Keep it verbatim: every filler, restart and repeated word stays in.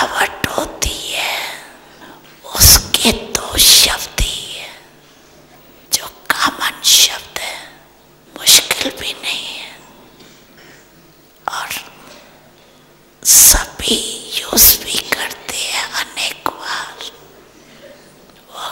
थकावट होती है उसके दो शब्द ही है जो कॉमन शब्द है, मुश्किल भी नहीं